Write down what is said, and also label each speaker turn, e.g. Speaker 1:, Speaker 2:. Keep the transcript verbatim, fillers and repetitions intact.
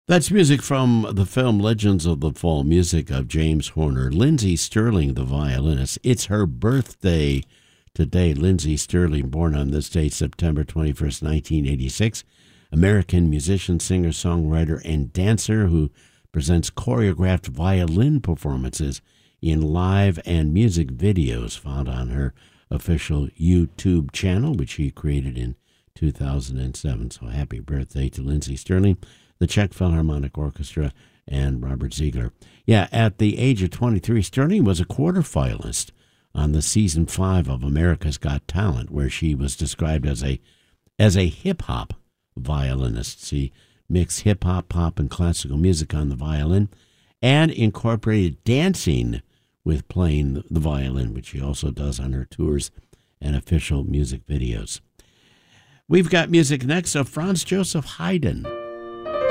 Speaker 1: That's music from the film Legends of the Fall, music of James Horner. Lindsey Stirling, the violinist. It's her birthday today. Lindsey Stirling, born on this date, September twenty-first, nineteen eighty-six. American musician, singer, songwriter, and dancer who presents choreographed violin performances in live and music videos found on her official YouTube channel, which she created in two thousand seven. So happy birthday to Lindsey Stirling, the Czech Philharmonic Orchestra, and Robert Ziegler. Yeah, at the age of twenty-three, Stirling was a quarterfinalist on the season five of America's Got Talent, where she was described as a as a hip-hop violinist. She mixed hip-hop, pop, and classical music on the violin and incorporated dancing with playing the violin, which she also does on her tours and official music videos. We've got music next of Franz Joseph Haydn.